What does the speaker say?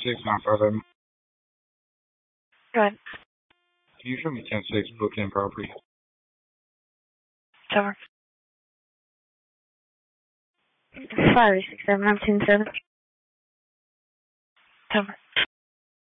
10-6-957. Go ahead. Can you show me 10-6 booked-in property? Cover. 567, I'm 10-7. Cover.